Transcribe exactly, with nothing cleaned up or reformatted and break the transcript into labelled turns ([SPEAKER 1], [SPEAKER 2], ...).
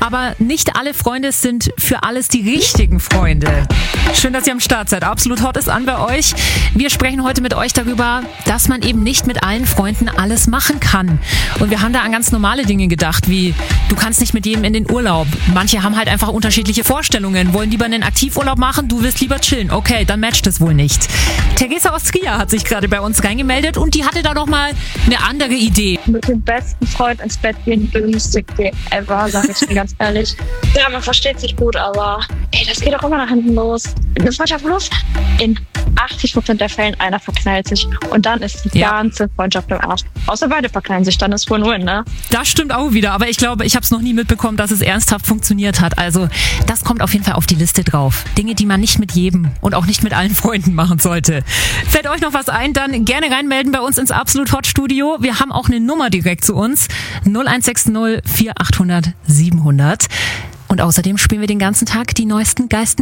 [SPEAKER 1] aber nicht alle Freunde sind für alles die richtigen Freunde. Schön, dass ihr am Start seid. Absolut Hot ist an bei euch. Wir sprechen heute mit euch darüber, dass man eben nicht mit allen Freunden alles machen kann. Und wir haben da an ganz normale Dinge gedacht, wie du kannst nicht mit jedem in den Urlaub. Manche haben halt einfach unterschiedliche Vorstellungen, wollen lieber einen Aktivurlaub machen, du willst lieber chillen. Okay, dann matcht es wohl nicht. Teresa aus Trier hat sich gerade bei uns reingemeldet und die hatte da noch mal eine andere Idee.
[SPEAKER 2] Mit dem besten Freund ins Bett gehen, dümmste Ding ever, sag ich dir ganz ehrlich. Ja, man versteht sich gut, aber ey, das geht doch immer nach hinten los. Eine Freundschaft los. In achtzig Prozent der Fällen einer verknallt sich und dann ist die
[SPEAKER 1] Ja.
[SPEAKER 2] ganze Freundschaft im Arsch. Außer beide verknallen sich, dann ist Win-Win, ne?
[SPEAKER 1] Das stimmt auch wieder, aber ich glaube, ich habe es noch nie mitbekommen, dass es ernsthaft funktioniert hat. Also das kommt auf jeden Fall auf die Liste drauf. Dinge, die man nicht mit jedem und auch nicht mit allen Freunden machen sollte. Fällt euch noch was ein, dann gerne reinmelden bei uns ins Absolut Hot Studio. Wir haben auch eine Nummer direkt zu uns. null eins sechs null vier achthundert siebenhundert. Und außerdem spielen wir den ganzen Tag die neuesten Geisten